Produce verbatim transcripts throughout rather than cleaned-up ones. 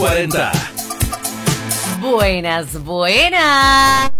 cuarenta. Buenas, buenas.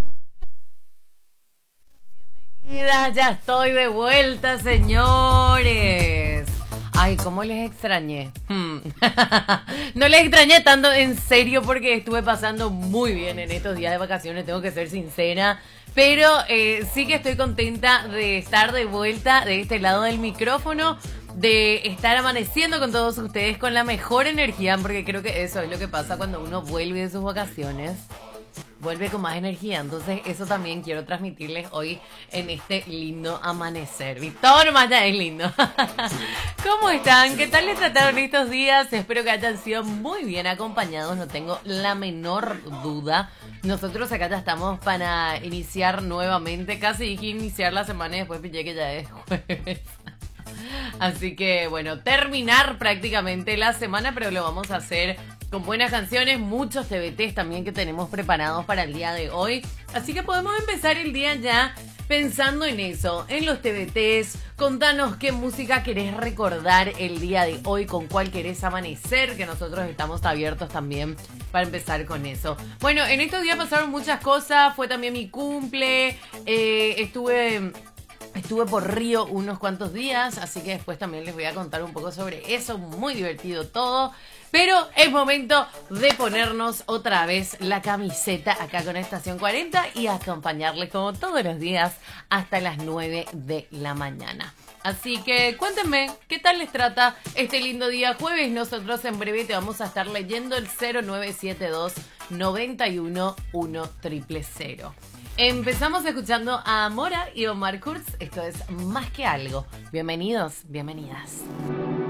Ya estoy de vuelta, señores. Ay, cómo les extrañé. Hmm. No les extrañé tanto en serio porque estuve pasando muy bien en estos días de vacaciones, tengo que ser sincera. Pero eh, sí que estoy contenta de estar de vuelta de este lado del micrófono, de estar amaneciendo con todos ustedes con la mejor energía, porque creo que eso es lo que pasa cuando uno vuelve de sus vacaciones. Vuelve con más energía, entonces eso también quiero transmitirles hoy en este lindo amanecer. Y todo nomás ya es lindo. ¿Cómo están? ¿Qué tal les trataron estos días? Espero que hayan sido muy bien acompañados, no tengo la menor duda. Nosotros acá ya estamos para iniciar nuevamente, casi dije iniciar la semana y después pillé que ya es jueves. Así que bueno, terminar prácticamente la semana, pero lo vamos a hacer con buenas canciones, muchos T V Ts también que tenemos preparados para el día de hoy. Así que podemos empezar el día ya pensando en eso, en los T V Ts. Contanos qué música querés recordar el día de hoy, con cuál querés amanecer, que nosotros estamos abiertos también para empezar con eso. Bueno, en estos días pasaron muchas cosas, fue también mi cumple, eh, estuve... Estuve por Río unos cuantos días, así que después también les voy a contar un poco sobre eso, muy divertido todo. Pero es momento de ponernos otra vez la camiseta acá con Estación cuarenta y acompañarles como todos los días hasta las nueve de la mañana. Así que cuéntenme, ¿qué tal les trata este lindo día jueves? Nosotros en breve te vamos a estar leyendo el cero nueve siete dos, nueve uno uno, cero cero cero. Empezamos escuchando a Mora y Omar Kurz. Esto es Más que Algo. Bienvenidos, bienvenidas.